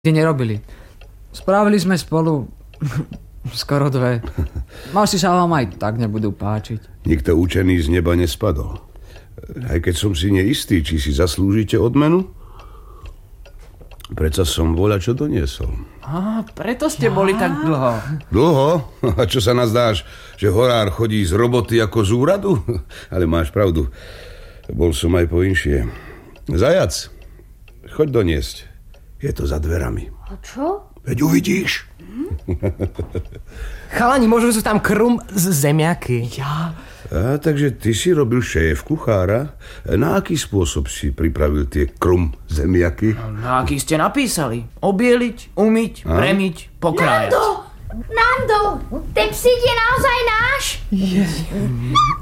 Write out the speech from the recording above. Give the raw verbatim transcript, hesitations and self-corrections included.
nerobili. Spravili sme spolu skoro dve. Asi sa vám aj tak nebudú páčiť. Nikto učený z neba nespadol. Aj keď som si neistý, či si zaslúžite odmenu, predsa som voľa čo doniesol. Á, preto ste ja. boli tak dlho. Dlho? A čo sa nazdáš, že horár chodí z roboty ako z úradu? Ale máš pravdu. Bol som aj po inšie. Zajac, choď doniesť. Je to za dverami. A čo? Veď uvidíš. Chalani, možno sú tam krum z zemiaky. Ja... A, takže ty si robil šéf kuchára. Na aký spôsob si pripravil tie krum zemiaky? Na aký ste napísali? Obieliť, umyť, a? premiť, pokrájať. Nando! Nando! Ten psík je naozaj náš? Je...